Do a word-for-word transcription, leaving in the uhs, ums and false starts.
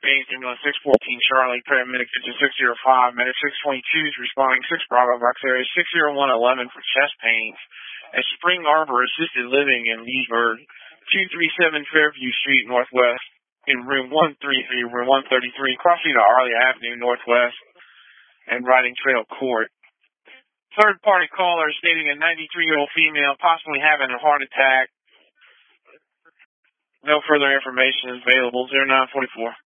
Page Ambulance six fourteen Charlie, paramedic fifty-six oh five, medic six twenty-two is responding six Bravo Box area six oh one eleven for chest pains at Spring Arbor Assisted Living in Leesburg, two thirty-seven Fairview Street Northwest, in room one thirty-three, room one thirty-three, crossing to Arley Avenue Northwest, and Riding Trail Court. Third party caller stating a ninety-three-year-old female possibly having a heart attack. No further information is available. zero nine four four.